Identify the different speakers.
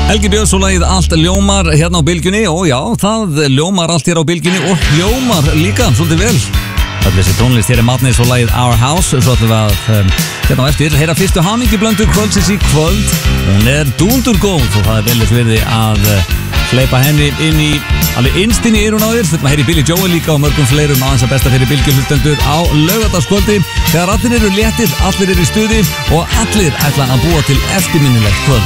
Speaker 1: Helgi Björns og lagið Allt ljómar hérna á Bylgjunni. Og já, það ljómar allt hér á Bylgjunni og hljómar líka svolítið vel. Öll þessi tónlist hér Madness og lagið Our House. Svo ætlum við að hérna á eftir heyra fyrstu hamingjublöndu kvöldsins í kvöld. Hún dúndurgóð og það vel þess virði að hleypa henni inn í alveg innst inn í eyrun á þér. Þetta heyri Billy Joel líka og mörgum fleirum aðeins að besta fyrir Bylgjuhlustendur á laugardagskvöldi. Þegar allir eru léttir, allir eru í stuði og allir ætla að búa til eftirminnilegt kvöld.